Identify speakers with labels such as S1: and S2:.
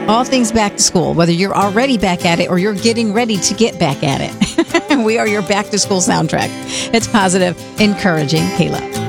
S1: All things back to school, whether you're already back at it or you're getting ready to get back at it. We are your back to school soundtrack. It's positive, encouraging Kayla.